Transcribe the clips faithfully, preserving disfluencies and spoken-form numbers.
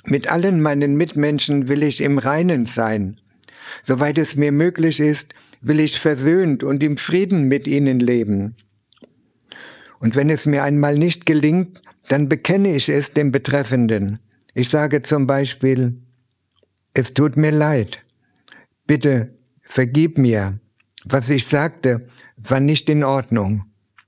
Mit allen meinen Mitmenschen will ich im Reinen sein. Soweit es mir möglich ist, will ich versöhnt und im Frieden mit ihnen leben. Und wenn es mir einmal nicht gelingt, dann bekenne ich es dem Betreffenden. Ich sage zum Beispiel: Es tut mir leid. Bitte vergib mir. Was ich sagte, war nicht in Ordnung.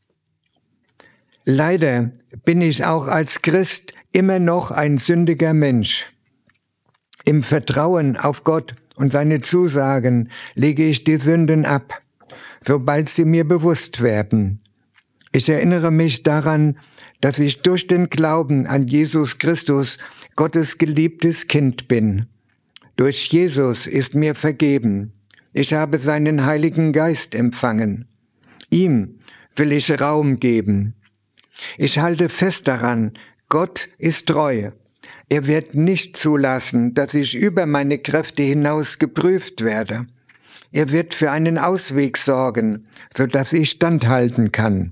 Leider bin ich auch als Christ immer noch ein sündiger Mensch. Im Vertrauen auf Gott und seine Zusagen lege ich die Sünden ab, sobald sie mir bewusst werden. Ich erinnere mich daran, dass ich durch den Glauben an Jesus Christus Gottes geliebtes Kind bin. Durch Jesus ist mir vergeben. Ich habe seinen Heiligen Geist empfangen. Ihm will ich Raum geben. Ich halte fest daran, Gott ist treu. Er wird nicht zulassen, dass ich über meine Kräfte hinaus geprüft werde. Er wird für einen Ausweg sorgen, sodass ich standhalten kann.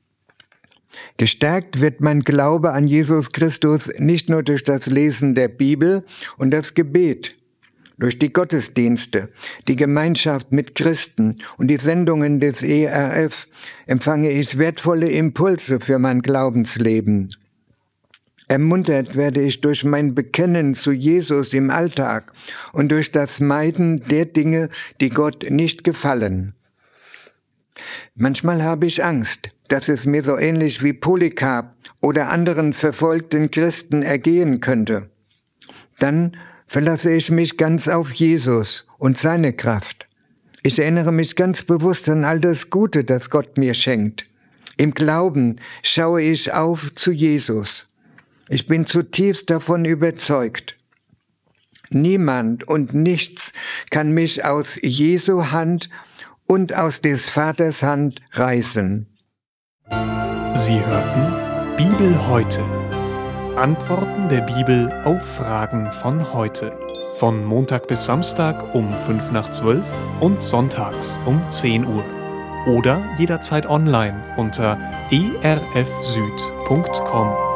Gestärkt wird mein Glaube an Jesus Christus nicht nur durch das Lesen der Bibel und das Gebet, durch die Gottesdienste, die Gemeinschaft mit Christen und die Sendungen des E R F empfange ich wertvolle Impulse für mein Glaubensleben. Ermuntert werde ich durch mein Bekennen zu Jesus im Alltag und durch das Meiden der Dinge, die Gott nicht gefallen. Manchmal habe ich Angst, dass es mir so ähnlich wie Polycarp oder anderen verfolgten Christen ergehen könnte. Dann verlasse ich mich ganz auf Jesus und seine Kraft. Ich erinnere mich ganz bewusst an all das Gute, das Gott mir schenkt. Im Glauben schaue ich auf zu Jesus. Ich bin zutiefst davon überzeugt. Niemand und nichts kann mich aus Jesu Hand und aus des Vaters Hand reißen. Sie hörten Bibel heute. Antworten der Bibel auf Fragen von heute. Von Montag bis Samstag um fünf nach zwölf und sonntags um zehn Uhr. Oder jederzeit online unter e r f süd punkt com.